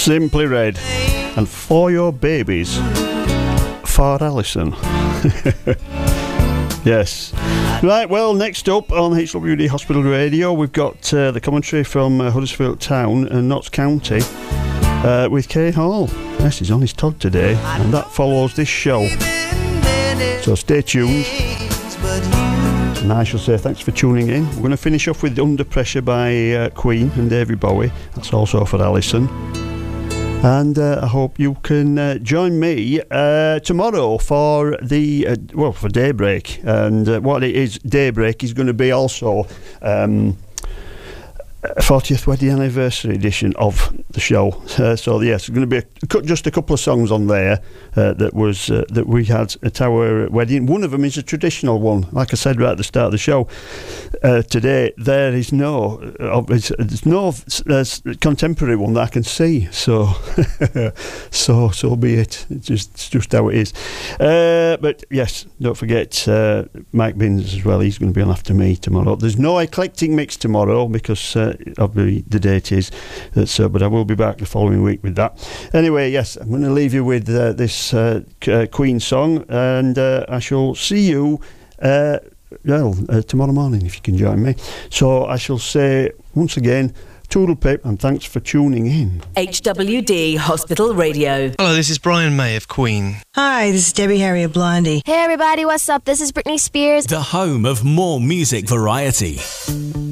Simply Red. And For Your Babies, for Alison. Yes. Right, well, next up on HWD Hospital Radio, we've got the commentary from Huddersfield Town and Notts County with Kay Hall. Yes, he's on his Todd today, and that follows this show. So stay tuned. And I shall say thanks for tuning in. We're going to finish off with Under Pressure by Queen and David Bowie. That's also for Alison. And I hope you can join me tomorrow for the for Daybreak. And what it is, Daybreak is going to be also 40th wedding anniversary edition of the show. So yes, it's going to be just a couple of songs on there that we had at our wedding. One of them is a traditional one, like I said right at the start of the show. Today there is no contemporary one that I can see. So so be it. It's just how it is. But yes, don't forget Mike Binns as well. He's going to be on after me tomorrow. There's no eclectic mix tomorrow because of the date is. But I will be back the following week with that. Anyway, yes, I'm going to leave you with this Queen song, and I shall see you tomorrow morning if you can join me. So I shall say once again, toodle pip, and thanks for tuning in. HWD Hospital Radio. Hello, this is Brian May of Queen. Hi, this is Debbie Harry of Blondie. Hey everybody, what's up? This is Britney Spears. The home of more music variety.